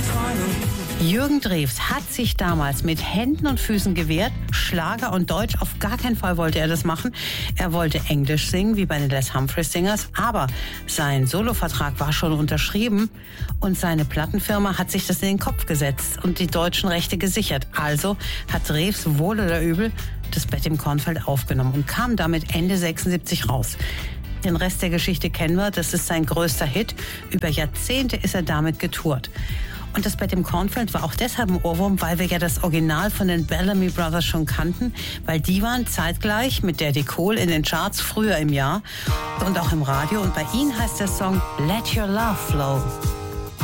Jürgen Drews hat sich damals mit Händen und Füßen gewehrt. Schlager und Deutsch, auf gar keinen Fall wollte er das machen. Er wollte Englisch singen, wie bei den Les Humphreys Singers. Aber sein Solovertrag war schon unterschrieben und seine Plattenfirma hat sich das in den Kopf gesetzt und die deutschen Rechte gesichert. Also hat Drews wohl oder übel das Bett im Kornfeld aufgenommen und kam damit Ende 76 raus. Den Rest der Geschichte kennen wir, das ist sein größter Hit. Über Jahrzehnte ist er damit getourt. Und das Bett im Kornfeld war auch deshalb ein Ohrwurm, weil wir ja das Original von den Bellamy Brothers schon kannten, weil die waren zeitgleich mit Daddy Cole in den Charts früher im Jahr und auch im Radio. Und bei ihnen heißt der Song Let Your Love Flow.